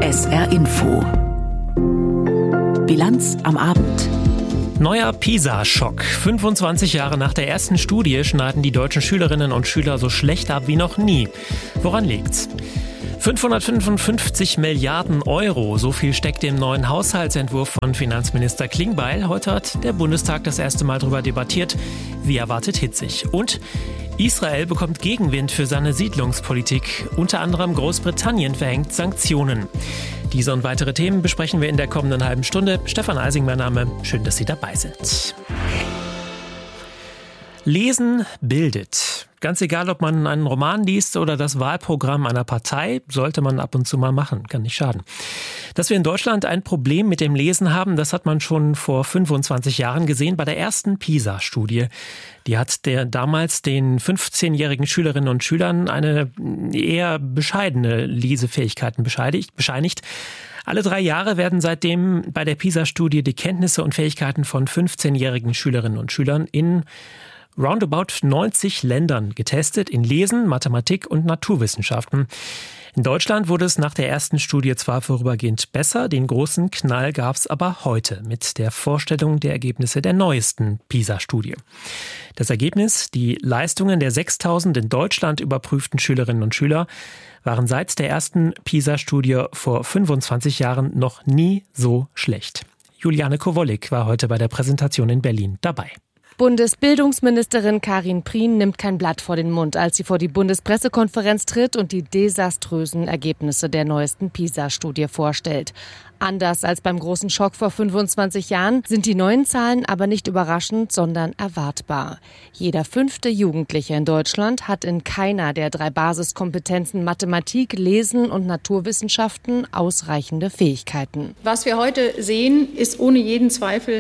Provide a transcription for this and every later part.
SR Info. Bilanz am Abend. Neuer PISA-Schock. 25 Jahre nach der ersten Studie schneiden die deutschen Schülerinnen und Schüler so schlecht ab wie noch nie. Woran liegt's? 555 Milliarden Euro, so viel steckt im neuen Haushaltsentwurf von Finanzminister Klingbeil. Heute hat der Bundestag das erste Mal darüber debattiert. Wie erwartet hitzig. Und Israel bekommt Gegenwind für seine Siedlungspolitik. Unter anderem Großbritannien verhängt Sanktionen. Diese und weitere Themen besprechen wir in der kommenden halben Stunde. Stefan Eising, mein Name. Schön, dass Sie dabei sind. Lesen bildet. Ganz egal, ob man einen Roman liest oder das Wahlprogramm einer Partei, sollte man ab und zu mal machen, kann nicht schaden. Dass wir in Deutschland ein Problem mit dem Lesen haben, das hat man schon vor 25 Jahren gesehen bei der ersten PISA-Studie. Die hat damals den 15-jährigen Schülerinnen und Schülern eine eher bescheidene Lesefähigkeiten bescheinigt. Alle 3 Jahre werden seitdem bei der PISA-Studie die Kenntnisse und Fähigkeiten von 15-jährigen Schülerinnen und Schülern in roundabout 90 Ländern getestet, in Lesen, Mathematik und Naturwissenschaften. In Deutschland wurde es nach der ersten Studie zwar vorübergehend besser, den großen Knall gab es aber heute mit der Vorstellung der Ergebnisse der neuesten PISA-Studie. Das Ergebnis, die Leistungen der 6.000 in Deutschland überprüften Schülerinnen und Schüler waren seit der ersten PISA-Studie vor 25 Jahren noch nie so schlecht. Juliane Kowolik war heute bei der Präsentation in Berlin dabei. Bundesbildungsministerin Karin Prien nimmt kein Blatt vor den Mund, als sie vor die Bundespressekonferenz tritt und die desaströsen Ergebnisse der neuesten PISA-Studie vorstellt. Anders als beim großen Schock vor 25 Jahren sind die neuen Zahlen aber nicht überraschend, sondern erwartbar. Jeder 5. Jugendliche in Deutschland hat in keiner der 3 Basiskompetenzen Mathematik, Lesen und Naturwissenschaften ausreichende Fähigkeiten. Was wir heute sehen, ist ohne jeden Zweifel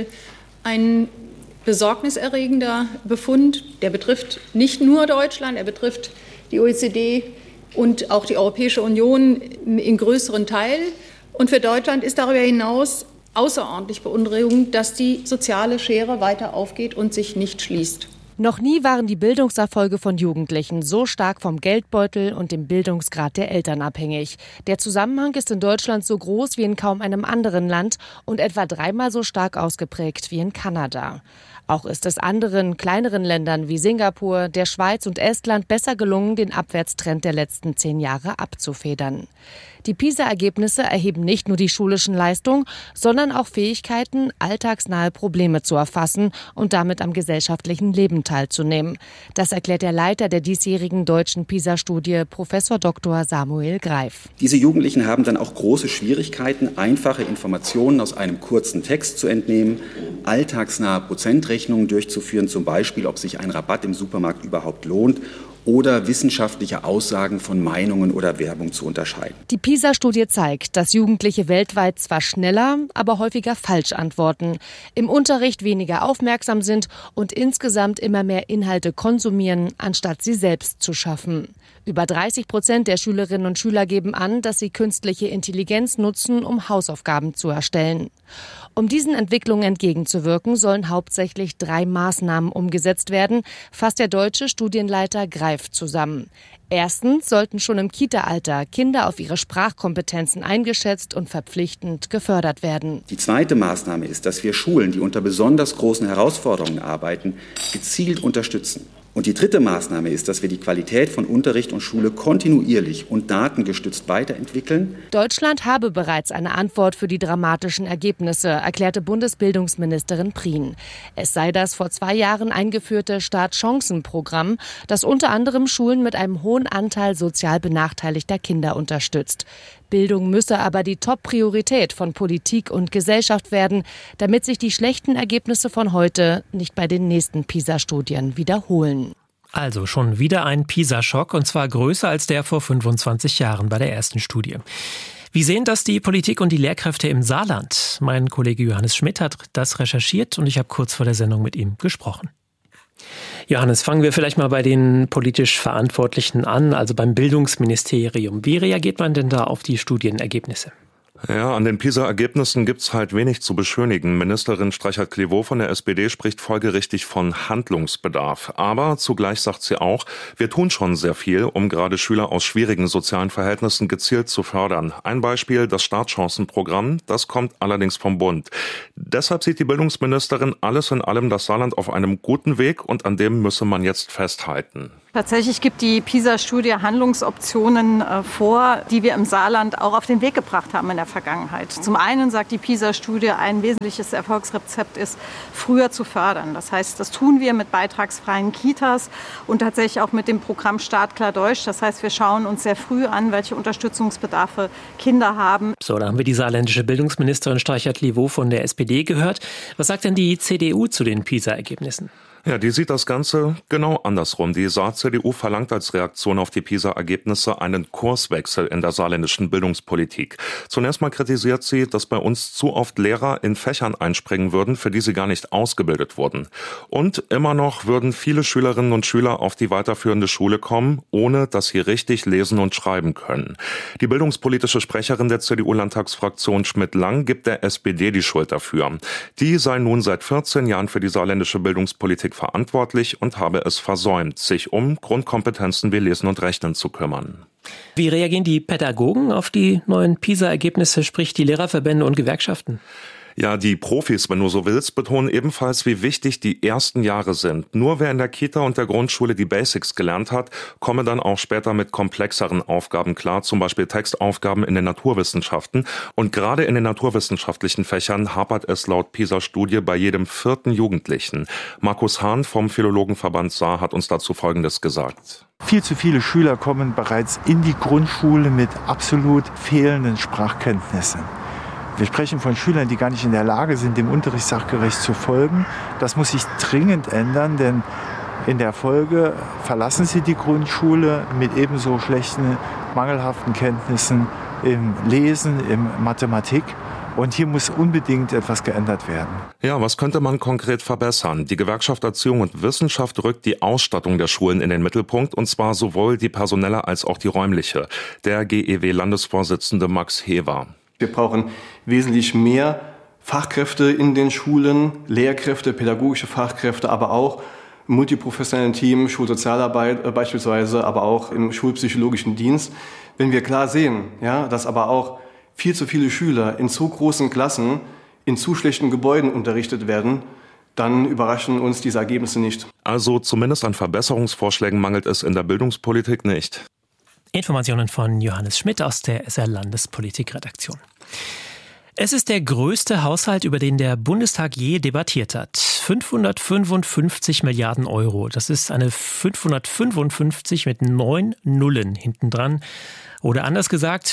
ein besorgniserregender Befund. Der betrifft nicht nur Deutschland, er betrifft die OECD und auch die Europäische Union in größeren Teil. Und für Deutschland ist darüber hinaus außerordentlich beunruhigend, dass die soziale Schere weiter aufgeht und sich nicht schließt. Noch nie waren die Bildungserfolge von Jugendlichen so stark vom Geldbeutel und dem Bildungsgrad der Eltern abhängig. Der Zusammenhang ist in Deutschland so groß wie in kaum einem anderen Land und etwa 3-mal so stark ausgeprägt wie in Kanada. Auch ist es anderen, kleineren Ländern wie Singapur, der Schweiz und Estland besser gelungen, den Abwärtstrend der letzten 10 Jahre abzufedern. Die PISA-Ergebnisse erheben nicht nur die schulischen Leistungen, sondern auch Fähigkeiten, alltagsnahe Probleme zu erfassen und damit am gesellschaftlichen Leben teilzunehmen. Das erklärt der Leiter der diesjährigen deutschen PISA-Studie, Prof. Dr. Samuel Greif. Diese Jugendlichen haben dann auch große Schwierigkeiten, einfache Informationen aus einem kurzen Text zu entnehmen, alltagsnahe Prozentrechnungen durchzuführen, zum Beispiel, ob sich ein Rabatt im Supermarkt überhaupt lohnt, oder wissenschaftliche Aussagen von Meinungen oder Werbung zu unterscheiden. Die PISA-Studie zeigt, dass Jugendliche weltweit zwar schneller, aber häufiger falsch antworten, im Unterricht weniger aufmerksam sind und insgesamt immer mehr Inhalte konsumieren, anstatt sie selbst zu schaffen. Über 30% der Schülerinnen und Schüler geben an, dass sie künstliche Intelligenz nutzen, um Hausaufgaben zu erstellen. Um diesen Entwicklungen entgegenzuwirken, sollen hauptsächlich 3 Maßnahmen umgesetzt werden, fasst der deutsche Studienleiter Greif zusammen. Erstens sollten schon im Kita-Alter Kinder auf ihre Sprachkompetenzen eingeschätzt und verpflichtend gefördert werden. Die zweite Maßnahme ist, dass wir Schulen, die unter besonders großen Herausforderungen arbeiten, gezielt unterstützen. Und die dritte Maßnahme ist, dass wir die Qualität von Unterricht und Schule kontinuierlich und datengestützt weiterentwickeln. Deutschland habe bereits eine Antwort für die dramatischen Ergebnisse, erklärte Bundesbildungsministerin Prien. Es sei das vor 2 Jahren eingeführte Startchancenprogramm, das unter anderem Schulen mit einem hohen Anteil sozial benachteiligter Kinder unterstützt. Bildung müsse aber die Top-Priorität von Politik und Gesellschaft werden, damit sich die schlechten Ergebnisse von heute nicht bei den nächsten PISA-Studien wiederholen. Also schon wieder ein PISA-Schock, und zwar größer als der vor 25 Jahren bei der ersten Studie. Wie sehen das die Politik und die Lehrkräfte im Saarland? Mein Kollege Johannes Schmidt hat das recherchiert und ich habe kurz vor der Sendung mit ihm gesprochen. Johannes, fangen wir vielleicht mal bei den politisch Verantwortlichen an, also beim Bildungsministerium. Wie reagiert man denn da auf die Studienergebnisse? Ja, an den PISA-Ergebnissen gibt's halt wenig zu beschönigen. Ministerin Streichert-Klevow von der SPD spricht folgerichtig von Handlungsbedarf. Aber zugleich sagt sie auch, wir tun schon sehr viel, um gerade Schüler aus schwierigen sozialen Verhältnissen gezielt zu fördern. Ein Beispiel, das Startchancenprogramm, das kommt allerdings vom Bund. Deshalb sieht die Bildungsministerin alles in allem das Saarland auf einem guten Weg und an dem müsse man jetzt festhalten. Tatsächlich gibt die PISA-Studie Handlungsoptionen vor, die wir im Saarland auch auf den Weg gebracht haben in der Vergangenheit. Zum einen sagt die PISA-Studie, ein wesentliches Erfolgsrezept ist, früher zu fördern. Das heißt, das tun wir mit beitragsfreien Kitas und tatsächlich auch mit dem Programm Startklar Deutsch. Das heißt, wir schauen uns sehr früh an, welche Unterstützungsbedarfe Kinder haben. So, da haben wir die saarländische Bildungsministerin Streichert-Klevow von der SPD gehört. Was sagt denn die CDU zu den PISA-Ergebnissen? Ja, die sieht das Ganze genau andersrum. Die Saar-CDU verlangt als Reaktion auf die PISA-Ergebnisse einen Kurswechsel in der saarländischen Bildungspolitik. Zunächst mal kritisiert sie, dass bei uns zu oft Lehrer in Fächern einspringen würden, für die sie gar nicht ausgebildet wurden. Und immer noch würden viele Schülerinnen und Schüler auf die weiterführende Schule kommen, ohne dass sie richtig lesen und schreiben können. Die bildungspolitische Sprecherin der CDU-Landtagsfraktion Schmidt-Lang gibt der SPD die Schuld dafür. Die sei nun seit 14 Jahren für die saarländische Bildungspolitik verantwortlich und habe es versäumt, sich um Grundkompetenzen wie Lesen und Rechnen zu kümmern. Wie reagieren die Pädagogen auf die neuen PISA-Ergebnisse, sprich die Lehrerverbände und Gewerkschaften? Ja, die Profis, wenn du so willst, betonen ebenfalls, wie wichtig die ersten Jahre sind. Nur wer in der Kita und der Grundschule die Basics gelernt hat, komme dann auch später mit komplexeren Aufgaben klar, zum Beispiel Textaufgaben in den Naturwissenschaften. Und gerade in den naturwissenschaftlichen Fächern hapert es laut PISA-Studie bei jedem 4. Jugendlichen. Markus Hahn vom Philologenverband Saar hat uns dazu Folgendes gesagt. Viel zu viele Schüler kommen bereits in die Grundschule mit absolut fehlenden Sprachkenntnissen. Wir sprechen von Schülern, die gar nicht in der Lage sind, dem Unterricht sachgerecht zu folgen. Das muss sich dringend ändern, denn in der Folge verlassen sie die Grundschule mit ebenso schlechten, mangelhaften Kenntnissen im Lesen, in Mathematik. Und hier muss unbedingt etwas geändert werden. Ja, was könnte man konkret verbessern? Die Gewerkschaft Erziehung und Wissenschaft rückt die Ausstattung der Schulen in den Mittelpunkt, und zwar sowohl die personelle als auch die räumliche. Der GEW-Landesvorsitzende Max Hewer. Wir brauchen wesentlich mehr Fachkräfte in den Schulen, Lehrkräfte, pädagogische Fachkräfte, aber auch im multiprofessionellen Team, Schulsozialarbeit beispielsweise, aber auch im schulpsychologischen Dienst. Wenn wir klar sehen, ja, dass aber auch viel zu viele Schüler in zu großen Klassen, in zu schlechten Gebäuden unterrichtet werden, dann überraschen uns diese Ergebnisse nicht. Also zumindest an Verbesserungsvorschlägen mangelt es in der Bildungspolitik nicht. Informationen von Johannes Schmidt aus der SR Landespolitikredaktion. Es ist der größte Haushalt, über den der Bundestag je debattiert hat. 555 Milliarden Euro. Das ist eine 555 mit 9 Nullen hintendran. Oder anders gesagt,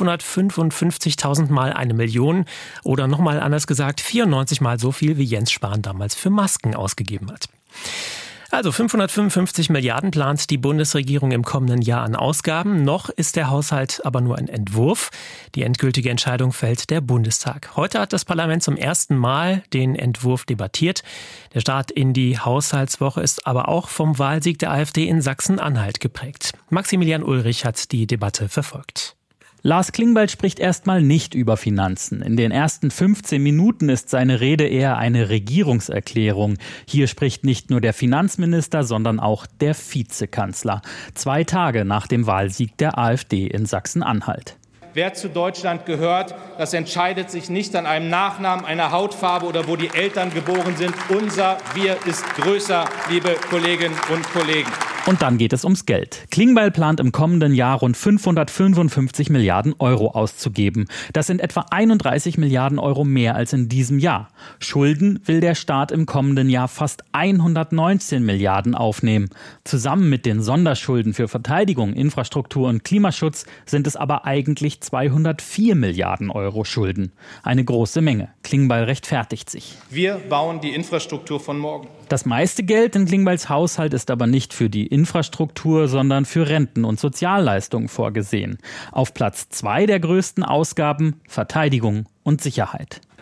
555.000 mal 1 Million. Oder nochmal anders gesagt, 94 mal so viel, wie Jens Spahn damals für Masken ausgegeben hat. Also 555 Milliarden plant die Bundesregierung im kommenden Jahr an Ausgaben. Noch ist der Haushalt aber nur ein Entwurf. Die endgültige Entscheidung fällt der Bundestag. Heute hat das Parlament zum ersten Mal den Entwurf debattiert. Der Start in die Haushaltswoche ist aber auch vom Wahlsieg der AfD in Sachsen-Anhalt geprägt. Maximilian Ulrich hat die Debatte verfolgt. Lars Klingbeil spricht erstmal nicht über Finanzen. In den ersten 15 Minuten ist seine Rede eher eine Regierungserklärung. Hier spricht nicht nur der Finanzminister, sondern auch der Vizekanzler. 2 Tage nach dem Wahlsieg der AfD in Sachsen-Anhalt. Wer zu Deutschland gehört, das entscheidet sich nicht an einem Nachnamen, einer Hautfarbe oder wo die Eltern geboren sind. Unser Wir ist größer, liebe Kolleginnen und Kollegen. Und dann geht es ums Geld. Klingbeil plant im kommenden Jahr rund 555 Milliarden Euro auszugeben. Das sind etwa 31 Milliarden Euro mehr als in diesem Jahr. Schulden will der Staat im kommenden Jahr fast 119 Milliarden aufnehmen. Zusammen mit den Sonderschulden für Verteidigung, Infrastruktur und Klimaschutz sind es aber eigentlich 204 Milliarden Euro Schulden. Eine große Menge. Klingbeil rechtfertigt sich. Wir bauen die Infrastruktur von morgen. Das meiste Geld in Klingbeils Haushalt ist aber nicht für die Infrastruktur, sondern für Renten und Sozialleistungen vorgesehen. Auf Platz 2 der größten Ausgaben Verteidigung und Sicherheit.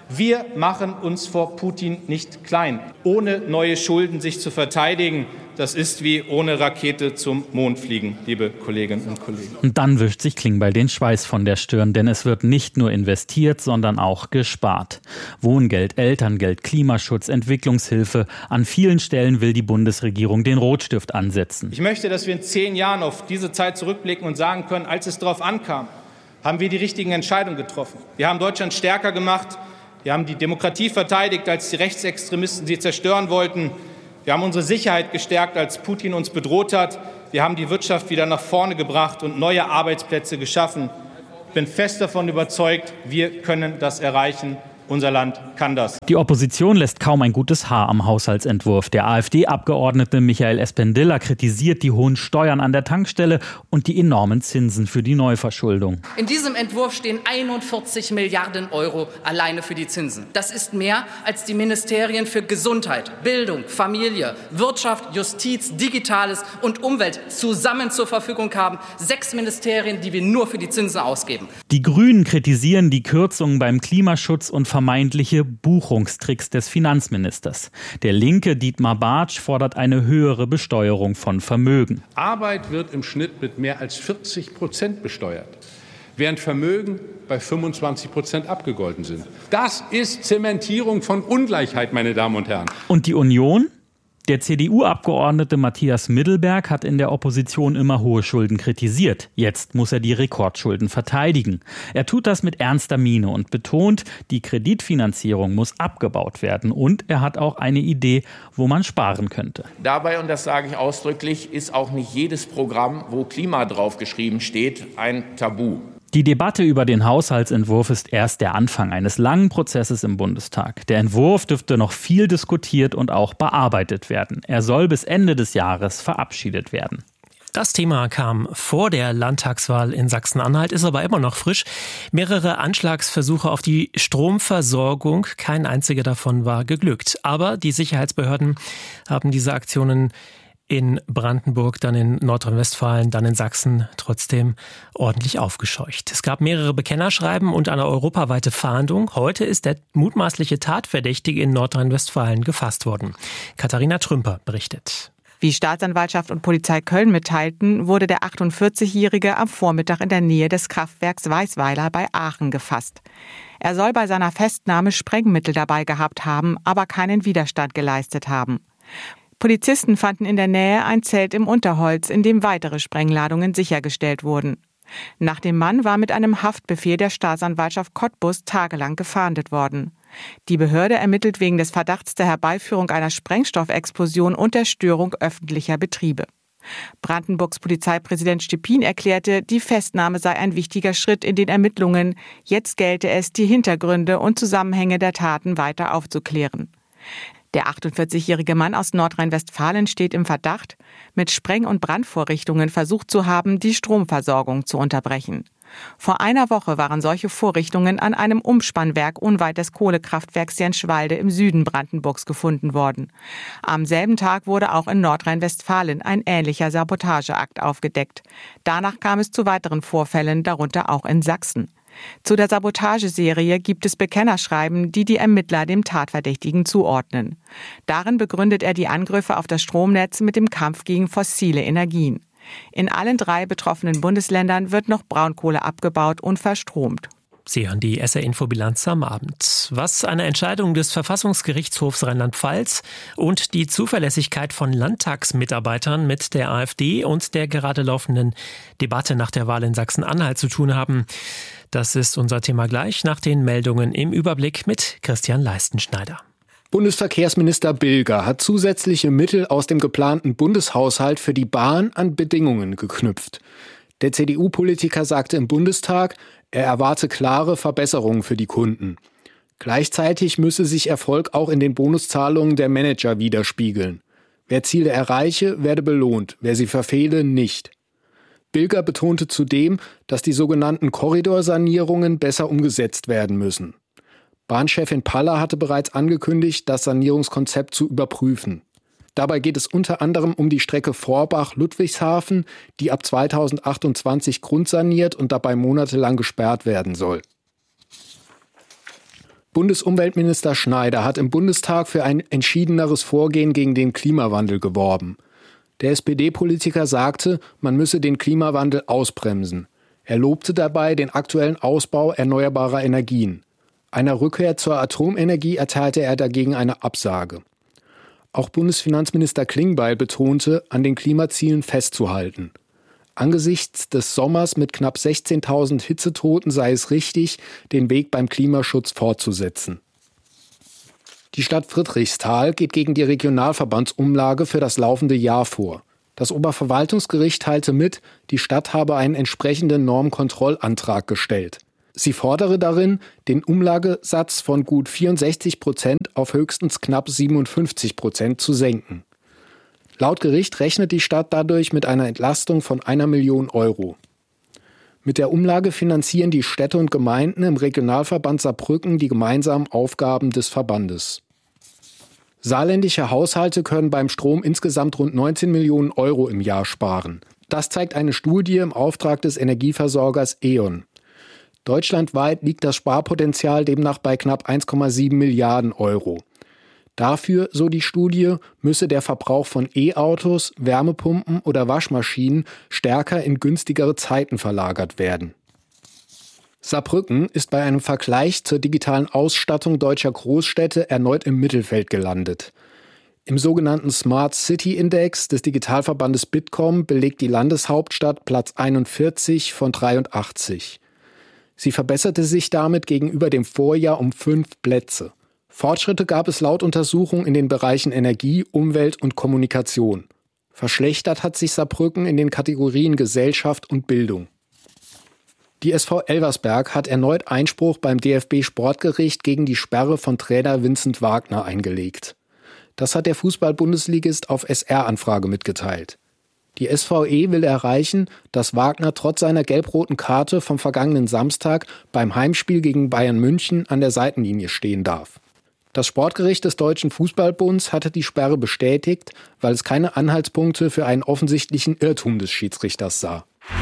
Wir machen uns vor Putin nicht klein. Ohne neue Schulden sich zu verteidigen, das ist wie ohne Rakete zum Mond fliegen, liebe Kolleginnen und Kollegen. Und dann wischt sich Klingbeil den Schweiß von der Stirn, denn es wird nicht nur investiert, sondern auch gespart. Wohngeld, Elterngeld, Klimaschutz, Entwicklungshilfe. An vielen Stellen will die Bundesregierung den Rotstift ansetzen. Ich möchte, dass wir in 10 Jahren auf diese Zeit zurückblicken und sagen können, als es darauf ankam, haben wir die richtigen Entscheidungen getroffen. Wir haben Deutschland stärker gemacht. Wir haben die Demokratie verteidigt, als die Rechtsextremisten sie zerstören wollten. Wir haben unsere Sicherheit gestärkt, als Putin uns bedroht hat. Wir haben die Wirtschaft wieder nach vorne gebracht und neue Arbeitsplätze geschaffen. Ich bin fest davon überzeugt, wir können das erreichen. Unser Land kann das. Die Opposition lässt kaum ein gutes Haar am Haushaltsentwurf. Der AfD-Abgeordnete Michael Espendiller kritisiert die hohen Steuern an der Tankstelle und die enormen Zinsen für die Neuverschuldung. In diesem Entwurf stehen 41 Milliarden Euro alleine für die Zinsen. Das ist mehr, als die Ministerien für Gesundheit, Bildung, Familie, Wirtschaft, Justiz, Digitales und Umwelt zusammen zur Verfügung haben. 6 Ministerien, die wir nur für die Zinsen ausgeben. Die Grünen kritisieren die Kürzungen beim Klimaschutz und vermeintliche Buchungstricks des Finanzministers. Der linke Dietmar Bartsch fordert eine höhere Besteuerung von Vermögen. Arbeit wird im Schnitt mit mehr als 40% besteuert, während Vermögen bei 25% abgegolten sind. Das ist Zementierung von Ungleichheit, meine Damen und Herren. Und die Union? Der CDU-Abgeordnete Matthias Middelberg hat in der Opposition immer hohe Schulden kritisiert. Jetzt muss er die Rekordschulden verteidigen. Er tut das mit ernster Miene und betont, die Kreditfinanzierung muss abgebaut werden. Und er hat auch eine Idee, wo man sparen könnte. Dabei, und das sage ich ausdrücklich, ist auch nicht jedes Programm, wo Klima draufgeschrieben steht, ein Tabu. Die Debatte über den Haushaltsentwurf ist erst der Anfang eines langen Prozesses im Bundestag. Der Entwurf dürfte noch viel diskutiert und auch bearbeitet werden. Er soll bis Ende des Jahres verabschiedet werden. Das Thema kam vor der Landtagswahl in Sachsen-Anhalt, ist aber immer noch frisch. Mehrere Anschlagsversuche auf die Stromversorgung, kein einziger davon war geglückt. Aber die Sicherheitsbehörden haben diese Aktionen in Brandenburg, dann in Nordrhein-Westfalen, dann in Sachsen trotzdem ordentlich aufgescheucht. Es gab mehrere Bekennerschreiben und eine europaweite Fahndung. Heute ist der mutmaßliche Tatverdächtige in Nordrhein-Westfalen gefasst worden. Katharina Trümper berichtet. Wie Staatsanwaltschaft und Polizei Köln mitteilten, wurde der 48-Jährige am Vormittag in der Nähe des Kraftwerks Weißweiler bei Aachen gefasst. Er soll bei seiner Festnahme Sprengmittel dabei gehabt haben, aber keinen Widerstand geleistet haben. Polizisten fanden in der Nähe ein Zelt im Unterholz, in dem weitere Sprengladungen sichergestellt wurden. Nach dem Mann war mit einem Haftbefehl der Staatsanwaltschaft Cottbus tagelang gefahndet worden. Die Behörde ermittelt wegen des Verdachts der Herbeiführung einer Sprengstoffexplosion und der Störung öffentlicher Betriebe. Brandenburgs Polizeipräsident Stepin erklärte, die Festnahme sei ein wichtiger Schritt in den Ermittlungen. Jetzt gelte es, die Hintergründe und Zusammenhänge der Taten weiter aufzuklären. Der 48-jährige Mann aus Nordrhein-Westfalen steht im Verdacht, mit Spreng- und Brandvorrichtungen versucht zu haben, die Stromversorgung zu unterbrechen. Vor einer Woche waren solche Vorrichtungen an einem Umspannwerk unweit des Kohlekraftwerks Jenschwalde im Süden Brandenburgs gefunden worden. Am selben Tag wurde auch in Nordrhein-Westfalen ein ähnlicher Sabotageakt aufgedeckt. Danach kam es zu weiteren Vorfällen, darunter auch in Sachsen. Zu der Sabotageserie gibt es Bekennerschreiben, die die Ermittler dem Tatverdächtigen zuordnen. Darin begründet er die Angriffe auf das Stromnetz mit dem Kampf gegen fossile Energien. In allen 3 betroffenen Bundesländern wird noch Braunkohle abgebaut und verstromt. Sie hören die SR-Info-Bilanz am Abend. Was eine Entscheidung des Verfassungsgerichtshofs Rheinland-Pfalz und die Zuverlässigkeit von Landtagsmitarbeitern mit der AfD und der gerade laufenden Debatte nach der Wahl in Sachsen-Anhalt zu tun haben, das ist unser Thema gleich nach den Meldungen im Überblick mit Christian Leistenschneider. Bundesverkehrsminister Bilger hat zusätzliche Mittel aus dem geplanten Bundeshaushalt für die Bahn an Bedingungen geknüpft. Der CDU-Politiker sagte im Bundestag, er erwarte klare Verbesserungen für die Kunden. Gleichzeitig müsse sich Erfolg auch in den Bonuszahlungen der Manager widerspiegeln. Wer Ziele erreiche, werde belohnt, wer sie verfehle, nicht. Bilger betonte zudem, dass die sogenannten Korridorsanierungen besser umgesetzt werden müssen. Bahnchefin Paller hatte bereits angekündigt, das Sanierungskonzept zu überprüfen. Dabei geht es unter anderem um die Strecke Vorbach-Ludwigshafen, die ab 2028 grundsaniert und dabei monatelang gesperrt werden soll. Bundesumweltminister Schneider hat im Bundestag für ein entschiedeneres Vorgehen gegen den Klimawandel geworben. Der SPD-Politiker sagte, man müsse den Klimawandel ausbremsen. Er lobte dabei den aktuellen Ausbau erneuerbarer Energien. Einer Rückkehr zur Atomenergie erteilte er dagegen eine Absage. Auch Bundesfinanzminister Klingbeil betonte, an den Klimazielen festzuhalten. Angesichts des Sommers mit knapp 16.000 Hitzetoten sei es richtig, den Weg beim Klimaschutz fortzusetzen. Die Stadt Friedrichsthal geht gegen die Regionalverbandsumlage für das laufende Jahr vor. Das Oberverwaltungsgericht teilte mit, die Stadt habe einen entsprechenden Normkontrollantrag gestellt. Sie fordere darin, den Umlagesatz von gut 64% auf höchstens knapp 57% zu senken. Laut Gericht rechnet die Stadt dadurch mit einer Entlastung von 1 Million Euro. Mit der Umlage finanzieren die Städte und Gemeinden im Regionalverband Saarbrücken die gemeinsamen Aufgaben des Verbandes. Saarländische Haushalte können beim Strom insgesamt rund 19 Millionen Euro im Jahr sparen. Das zeigt eine Studie im Auftrag des Energieversorgers E.ON. Deutschlandweit liegt das Sparpotenzial demnach bei knapp 1,7 Milliarden Euro. Dafür, so die Studie, müsse der Verbrauch von E-Autos, Wärmepumpen oder Waschmaschinen stärker in günstigere Zeiten verlagert werden. Saarbrücken ist bei einem Vergleich zur digitalen Ausstattung deutscher Großstädte erneut im Mittelfeld gelandet. Im sogenannten Smart City Index des Digitalverbandes Bitkom belegt die Landeshauptstadt Platz 41 von 83. Sie verbesserte sich damit gegenüber dem Vorjahr um 5 Plätze. Fortschritte gab es laut Untersuchung in den Bereichen Energie, Umwelt und Kommunikation. Verschlechtert hat sich Saarbrücken in den Kategorien Gesellschaft und Bildung. Die SV Elversberg hat erneut Einspruch beim DFB-Sportgericht gegen die Sperre von Trainer Vincent Wagner eingelegt. Das hat der Fußball-Bundesligist auf SR-Anfrage mitgeteilt. Die SVE will erreichen, dass Wagner trotz seiner gelb-roten Karte vom vergangenen Samstag beim Heimspiel gegen Bayern München an der Seitenlinie stehen darf. Das Sportgericht des Deutschen Fußballbunds hatte die Sperre bestätigt, weil es keine Anhaltspunkte für einen offensichtlichen Irrtum des Schiedsrichters sah.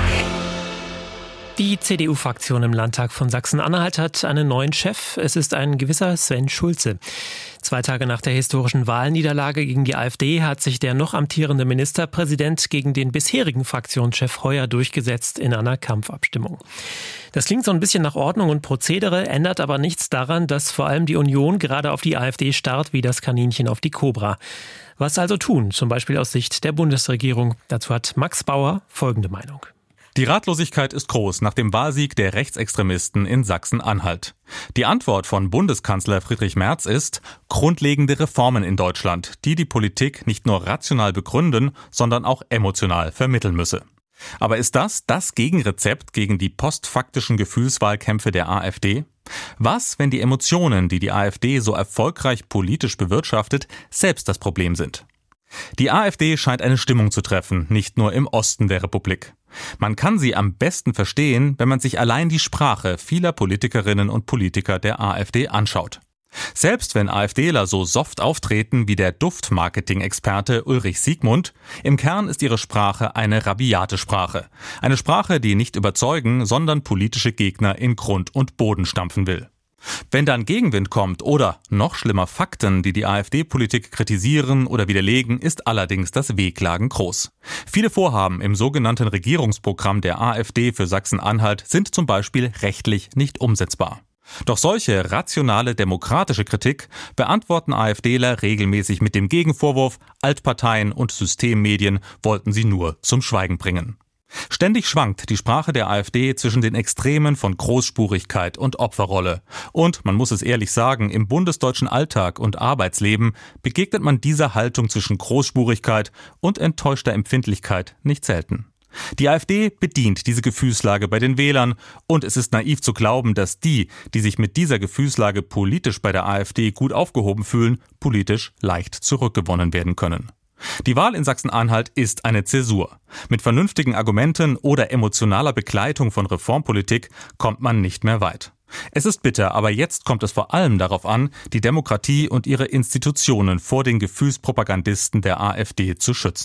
Die CDU-Fraktion im Landtag von Sachsen-Anhalt hat einen neuen Chef. Es ist ein gewisser Sven Schulze. 2 Tage nach der historischen Wahlniederlage gegen die AfD hat sich der noch amtierende Ministerpräsident gegen den bisherigen Fraktionschef Heuer durchgesetzt in einer Kampfabstimmung. Das klingt so ein bisschen nach Ordnung und Prozedere, ändert aber nichts daran, dass vor allem die Union gerade auf die AfD starrt wie das Kaninchen auf die Kobra. Was also tun, zum Beispiel aus Sicht der Bundesregierung? Dazu hat Max Bauer folgende Meinung. Die Ratlosigkeit ist groß nach dem Wahlsieg der Rechtsextremisten in Sachsen-Anhalt. Die Antwort von Bundeskanzler Friedrich Merz ist grundlegende Reformen in Deutschland, die die Politik nicht nur rational begründen, sondern auch emotional vermitteln müsse. Aber ist das Gegenrezept gegen die postfaktischen Gefühlswahlkämpfe der AfD? Was, wenn die Emotionen, die die AfD so erfolgreich politisch bewirtschaftet, selbst das Problem sind? Die AfD scheint eine Stimmung zu treffen, nicht nur im Osten der Republik. Man kann sie am besten verstehen, wenn man sich allein die Sprache vieler Politikerinnen und Politiker der AfD anschaut. Selbst wenn AfDler so soft auftreten wie der Duftmarketing-Experte Ulrich Siegmund, im Kern ist ihre Sprache eine rabiate Sprache. Eine Sprache, die nicht überzeugen, sondern politische Gegner in Grund und Boden stampfen will. Wenn dann Gegenwind kommt oder, noch schlimmer, Fakten, die die AfD-Politik kritisieren oder widerlegen, ist allerdings das Wehklagen groß. Viele Vorhaben im sogenannten Regierungsprogramm der AfD für Sachsen-Anhalt sind zum Beispiel rechtlich nicht umsetzbar. Doch solche rationale demokratische Kritik beantworten AfDler regelmäßig mit dem Gegenvorwurf, Altparteien und Systemmedien wollten sie nur zum Schweigen bringen. Ständig schwankt die Sprache der AfD zwischen den Extremen von Großspurigkeit und Opferrolle. Und, man muss es ehrlich sagen, im bundesdeutschen Alltag und Arbeitsleben begegnet man dieser Haltung zwischen Großspurigkeit und enttäuschter Empfindlichkeit nicht selten. Die AfD bedient diese Gefühlslage bei den Wählern und es ist naiv zu glauben, dass die sich mit dieser Gefühlslage politisch bei der AfD gut aufgehoben fühlen, politisch leicht zurückgewonnen werden können. Die Wahl in Sachsen-Anhalt ist eine Zäsur. Mit vernünftigen Argumenten oder emotionaler Begleitung von Reformpolitik kommt man nicht mehr weit. Es ist bitter, aber jetzt kommt es vor allem darauf an, die Demokratie und ihre Institutionen vor den Gefühlspropagandisten der AfD zu schützen.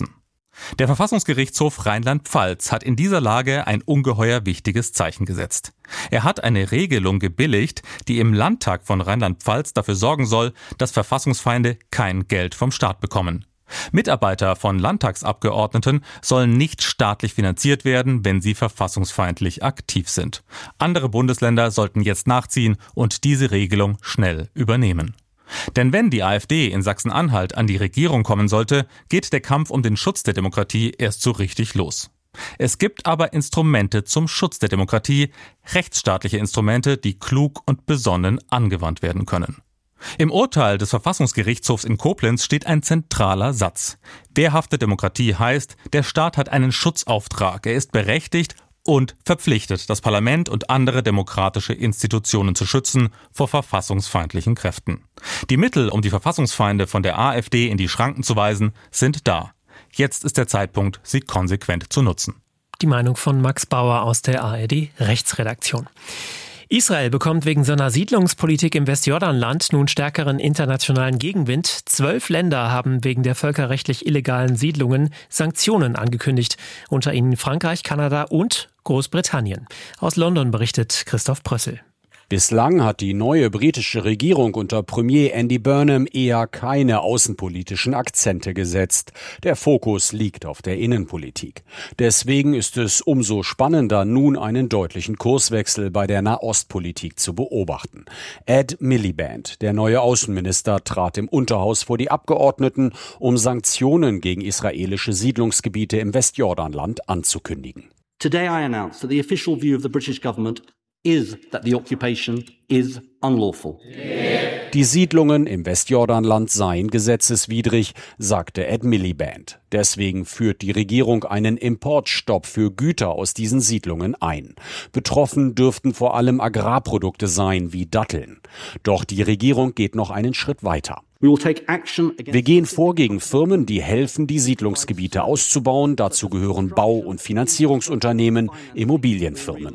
Der Verfassungsgerichtshof Rheinland-Pfalz hat in dieser Lage ein ungeheuer wichtiges Zeichen gesetzt. Er hat eine Regelung gebilligt, die im Landtag von Rheinland-Pfalz dafür sorgen soll, dass Verfassungsfeinde kein Geld vom Staat bekommen. Mitarbeiter von Landtagsabgeordneten sollen nicht staatlich finanziert werden, wenn sie verfassungsfeindlich aktiv sind. Andere Bundesländer sollten jetzt nachziehen und diese Regelung schnell übernehmen. Denn wenn die AfD in Sachsen-Anhalt an die Regierung kommen sollte, geht der Kampf um den Schutz der Demokratie erst so richtig los. Es gibt aber Instrumente zum Schutz der Demokratie, rechtsstaatliche Instrumente, die klug und besonnen angewandt werden können. Im Urteil des Verfassungsgerichtshofs in Koblenz steht ein zentraler Satz. Wehrhafte Demokratie heißt, der Staat hat einen Schutzauftrag, er ist berechtigt und verpflichtet, das Parlament und andere demokratische Institutionen zu schützen vor verfassungsfeindlichen Kräften. Die Mittel, um die Verfassungsfeinde von der AfD in die Schranken zu weisen, sind da. Jetzt ist der Zeitpunkt, sie konsequent zu nutzen. Die Meinung von Max Bauer aus der ARD-Rechtsredaktion. Israel bekommt wegen seiner Siedlungspolitik im Westjordanland nun stärkeren internationalen Gegenwind. 12 Länder haben wegen der völkerrechtlich illegalen Siedlungen Sanktionen angekündigt. Unter ihnen Frankreich, Kanada und Großbritannien. Aus London berichtet Christoph Prössel. Bislang hat die neue britische Regierung unter Premier Andy Burnham eher keine außenpolitischen Akzente gesetzt. Der Fokus liegt auf der Innenpolitik. Deswegen ist es umso spannender, nun einen deutlichen Kurswechsel bei der Nahostpolitik zu beobachten. Ed Miliband, der neue Außenminister, trat im Unterhaus vor die Abgeordneten, um Sanktionen gegen israelische Siedlungsgebiete im Westjordanland anzukündigen. Today I announce that the official view of the British government is that the occupation is unlawful. Die Siedlungen im Westjordanland seien gesetzeswidrig, sagte Ed Miliband. Deswegen führt die Regierung einen Importstopp für Güter aus diesen Siedlungen ein. Betroffen dürften vor allem Agrarprodukte sein, wie Datteln. Doch die Regierung geht noch einen Schritt weiter. Wir gehen vor gegen Firmen, die helfen, die Siedlungsgebiete auszubauen. Dazu gehören Bau- und Finanzierungsunternehmen, Immobilienfirmen.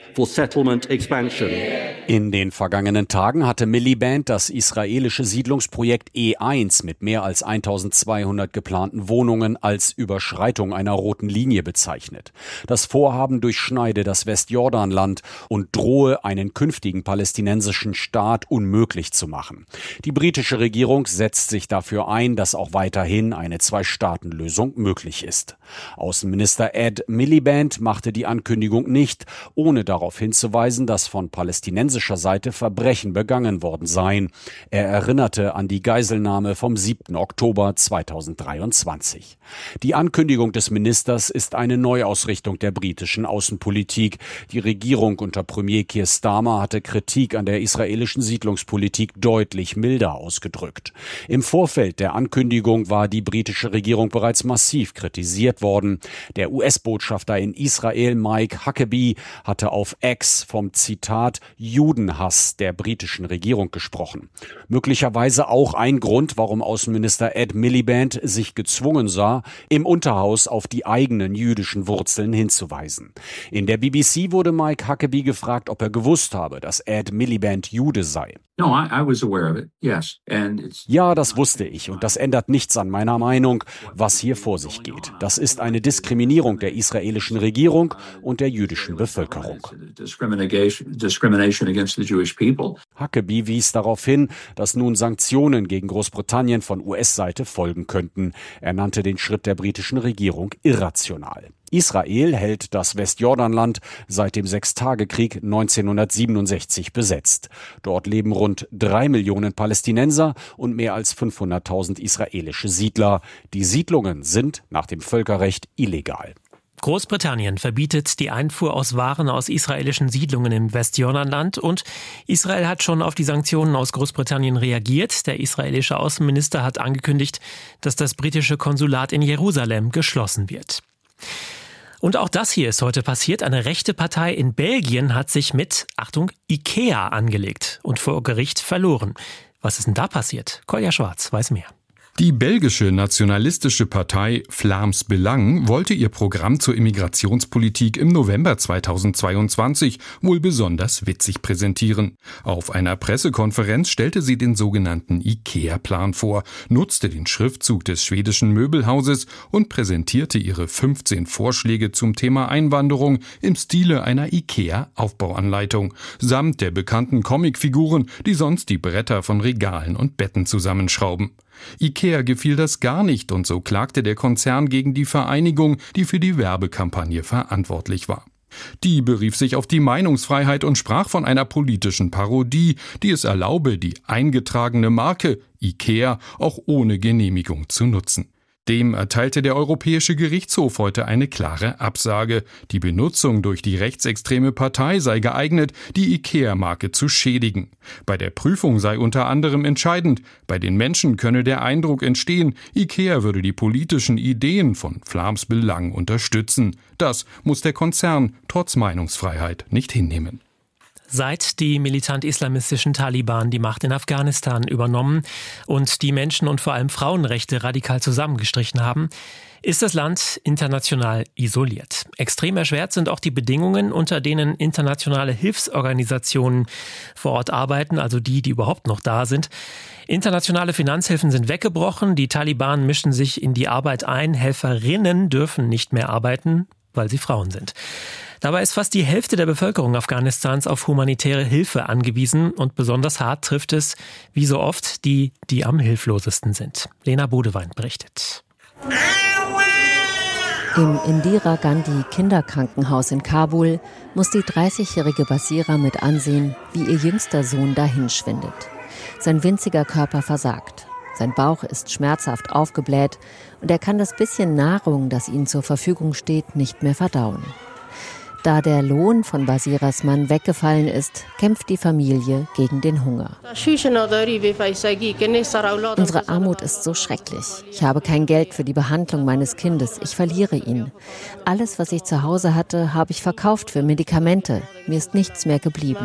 In den vergangenen Tagen hatte Miliband das israelische Siedlungsprojekt E1 mit mehr als 1200 geplanten Wohnungen als Überschreitung einer roten Linie bezeichnet. Das Vorhaben durchschneide das Westjordanland und drohe, einen künftigen palästinensischen Staat unmöglich zu machen. Die britische Regierung setzt sich dafür ein, dass auch weiterhin eine Zwei-Staaten-Lösung möglich ist. Außenminister Ed Miliband machte die Ankündigung nicht, ohne darauf hinzuweisen, dass von palästinensischer Seite Verbrechen begangen worden seien. Er erinnerte an die Geiselnahme vom 7. Oktober 2023. Die Ankündigung des Ministers ist eine Neuausrichtung der britischen Außenpolitik. Die Regierung unter Premier Keir Starmer hatte Kritik an der israelischen Siedlungspolitik deutlich milder ausgedrückt. Im Vorfeld der Ankündigung war die britische Regierung bereits massiv kritisiert worden. Der US-Botschafter in Israel, Mike Huckabee, hatte auf X vom Zitat Judenhass der britischen Regierung gesprochen. Möglicherweise auch ein Grund, warum Außenminister Ed Miliband sich gezwungen sah, im Unterhaus auf die eigenen jüdischen Wurzeln hinzuweisen. In der BBC wurde Mike Huckabee gefragt, ob er gewusst habe, dass Ed Miliband Jude sei. Ja, das wusste ich und das ändert nichts an meiner Meinung, was hier vor sich geht. Das ist eine Diskriminierung der israelischen Regierung und der jüdischen Bevölkerung. Huckabee wies darauf hin, dass nun Sanktionen gegen Großbritannien von US-Seite folgen könnten. Er nannte den Schritt der britischen Regierung irrational. Israel hält das Westjordanland seit dem Sechstagekrieg 1967 besetzt. Dort leben rund 3 Millionen Palästinenser und mehr als 500.000 israelische Siedler. Die Siedlungen sind nach dem Völkerrecht illegal. Großbritannien verbietet die Einfuhr aus Waren aus israelischen Siedlungen im Westjordanland und Israel hat schon auf die Sanktionen aus Großbritannien reagiert. Der israelische Außenminister hat angekündigt, dass das britische Konsulat in Jerusalem geschlossen wird. Und auch das hier ist heute passiert. Eine rechte Partei in Belgien hat sich mit, Achtung, IKEA angelegt und vor Gericht verloren. Was ist denn da passiert? Kolja Schwarz weiß mehr. Die belgische nationalistische Partei Vlaams Belang wollte ihr Programm zur Immigrationspolitik im November 2022 wohl besonders witzig präsentieren. Auf einer Pressekonferenz stellte sie den sogenannten IKEA-Plan vor, nutzte den Schriftzug des schwedischen Möbelhauses und präsentierte ihre 15 Vorschläge zum Thema Einwanderung im Stile einer IKEA-Aufbauanleitung, samt der bekannten Comicfiguren, die sonst die Bretter von Regalen und Betten zusammenschrauben. IKEA gefiel das gar nicht und so klagte der Konzern gegen die Vereinigung, die für die Werbekampagne verantwortlich war. Die berief sich auf die Meinungsfreiheit und sprach von einer politischen Parodie, die es erlaube, die eingetragene Marke IKEA auch ohne Genehmigung zu nutzen. Dem erteilte der Europäische Gerichtshof heute eine klare Absage. Die Benutzung durch die rechtsextreme Partei sei geeignet, die IKEA-Marke zu schädigen. Bei der Prüfung sei unter anderem entscheidend, bei den Menschen könne der Eindruck entstehen, IKEA würde die politischen Ideen von Vlaams Belang unterstützen. Das muss der Konzern trotz Meinungsfreiheit nicht hinnehmen. Seit die militant-islamistischen Taliban die Macht in Afghanistan übernommen und die Menschen- und vor allem Frauenrechte radikal zusammengestrichen haben, ist das Land international isoliert. Extrem erschwert sind auch die Bedingungen, unter denen internationale Hilfsorganisationen vor Ort arbeiten, also die überhaupt noch da sind. Internationale Finanzhilfen sind weggebrochen, die Taliban mischen sich in die Arbeit ein, Helferinnen dürfen nicht mehr arbeiten, weil sie Frauen sind. Dabei ist fast die Hälfte der Bevölkerung Afghanistans auf humanitäre Hilfe angewiesen und besonders hart trifft es, wie so oft, die am hilflosesten sind. Lena Bodewein berichtet. Im Indira Gandhi Kinderkrankenhaus in Kabul muss die 30-jährige Basira mit ansehen, wie ihr jüngster Sohn dahinschwindet. Sein winziger Körper versagt. Sein Bauch ist schmerzhaft aufgebläht und er kann das bisschen Nahrung, das ihm zur Verfügung steht, nicht mehr verdauen. Da der Lohn von Basiras Mann weggefallen ist, kämpft die Familie gegen den Hunger. Unsere Armut ist so schrecklich. Ich habe kein Geld für die Behandlung meines Kindes. Ich verliere ihn. Alles, was ich zu Hause hatte, habe ich verkauft für Medikamente. Mir ist nichts mehr geblieben.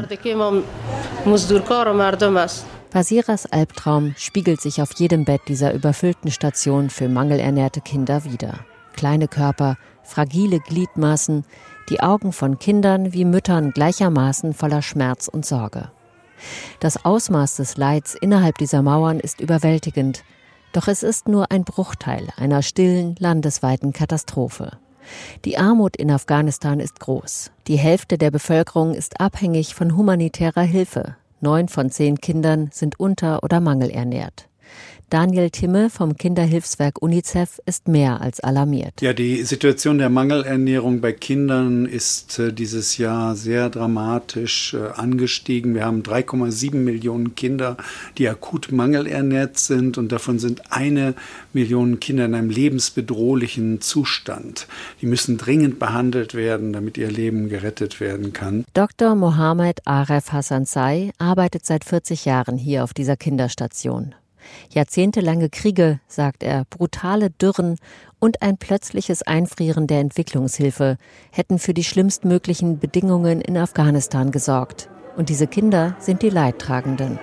Basiras Albtraum spiegelt sich auf jedem Bett dieser überfüllten Station für mangelernährte Kinder wider. Kleine Körper, fragile Gliedmaßen, die Augen von Kindern wie Müttern gleichermaßen voller Schmerz und Sorge. Das Ausmaß des Leids innerhalb dieser Mauern ist überwältigend, doch es ist nur ein Bruchteil einer stillen, landesweiten Katastrophe. Die Armut in Afghanistan ist groß. Die Hälfte der Bevölkerung ist abhängig von humanitärer Hilfe. 9 von 10 Kindern sind unter- oder mangelernährt. Daniel Timme vom Kinderhilfswerk UNICEF ist mehr als alarmiert. Ja, die Situation der Mangelernährung bei Kindern ist dieses Jahr sehr dramatisch angestiegen. Wir haben 3,7 Millionen Kinder, die akut mangelernährt sind und davon sind 1 Million Kinder in einem lebensbedrohlichen Zustand. Die müssen dringend behandelt werden, damit ihr Leben gerettet werden kann. Dr. Mohammed Aref Hassansai arbeitet seit 40 Jahren hier auf dieser Kinderstation. Jahrzehntelange Kriege, sagt er, brutale Dürren und ein plötzliches Einfrieren der Entwicklungshilfe hätten für die schlimmstmöglichen Bedingungen in Afghanistan gesorgt. Und diese Kinder sind die Leidtragenden.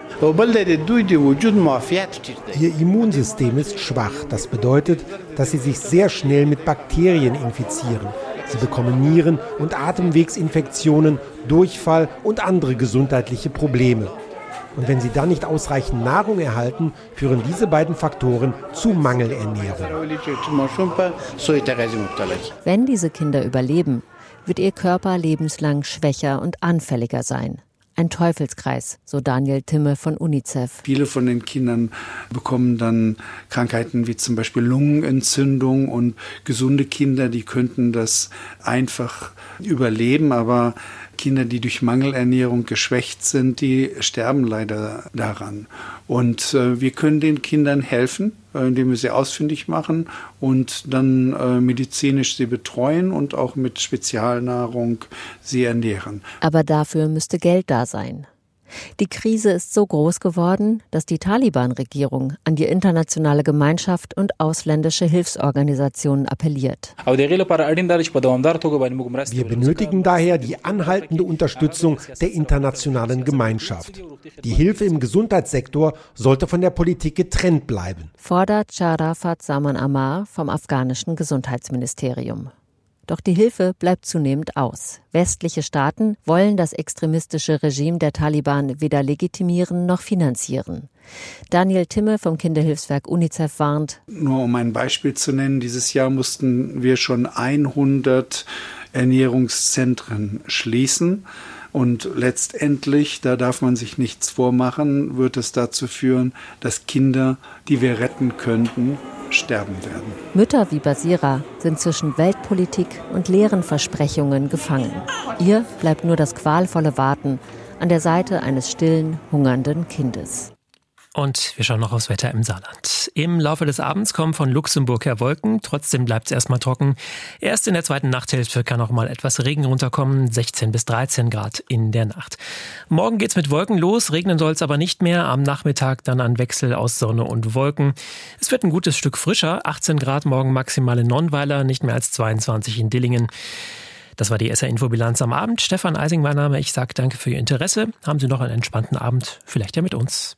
Ihr Immunsystem ist schwach. Das bedeutet, dass sie sich sehr schnell mit Bakterien infizieren. Sie bekommen Nieren- und Atemwegsinfektionen, Durchfall und andere gesundheitliche Probleme. Und wenn sie dann nicht ausreichend Nahrung erhalten, führen diese beiden Faktoren zu Mangelernährung. Wenn diese Kinder überleben, wird ihr Körper lebenslang schwächer und anfälliger sein. Ein Teufelskreis, so Daniel Timme von UNICEF. Viele von den Kindern bekommen dann Krankheiten wie zum Beispiel Lungenentzündung und gesunde Kinder, die könnten das einfach überleben, aber Kinder, die durch Mangelernährung geschwächt sind, die sterben leider daran. Und wir können den Kindern helfen, indem wir sie ausfindig machen und dann medizinisch sie betreuen und auch mit Spezialnahrung sie ernähren. Aber dafür müsste Geld da sein. Die Krise ist so groß geworden, dass die Taliban-Regierung an die internationale Gemeinschaft und ausländische Hilfsorganisationen appelliert. Wir benötigen daher die anhaltende Unterstützung der internationalen Gemeinschaft. Die Hilfe im Gesundheitssektor sollte von der Politik getrennt bleiben, fordert Sharafat Zaman Ammar vom afghanischen Gesundheitsministerium. Doch die Hilfe bleibt zunehmend aus. Westliche Staaten wollen das extremistische Regime der Taliban weder legitimieren noch finanzieren. Daniel Timme vom Kinderhilfswerk UNICEF warnt: Nur um ein Beispiel zu nennen, dieses Jahr mussten wir schon 100 Ernährungszentren schließen. Und letztendlich, da darf man sich nichts vormachen, wird es dazu führen, dass Kinder, die wir retten könnten, sterben werden. Mütter wie Basira sind zwischen Weltpolitik und leeren Versprechungen gefangen. Ihr bleibt nur das qualvolle Warten an der Seite eines stillen, hungernden Kindes. Und wir schauen noch aufs Wetter im Saarland. Im Laufe des Abends kommen von Luxemburg her Wolken. Trotzdem bleibt es erstmal trocken. Erst in der zweiten Nachthälfte kann auch mal etwas Regen runterkommen. 16 bis 13 Grad in der Nacht. Morgen geht's mit Wolken los. Regnen soll es aber nicht mehr. Am Nachmittag dann ein Wechsel aus Sonne und Wolken. Es wird ein gutes Stück frischer. 18 Grad morgen maximal in Nonnweiler, nicht mehr als 22 in Dillingen. Das war die SR-Info-Bilanz am Abend. Stefan Eising mein Name. Ich sage danke für Ihr Interesse. Haben Sie noch einen entspannten Abend, vielleicht ja mit uns.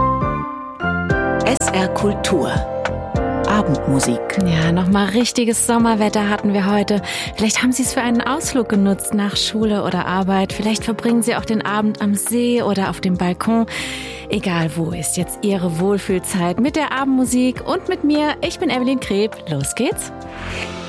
SR Kultur. Abendmusik. Ja, nochmal richtiges Sommerwetter hatten wir heute. Vielleicht haben Sie es für einen Ausflug genutzt nach Schule oder Arbeit. Vielleicht verbringen Sie auch den Abend am See oder auf dem Balkon. Egal wo, ist jetzt Ihre Wohlfühlzeit mit der Abendmusik und mit mir. Ich bin Evelyn Kreb. Los geht's.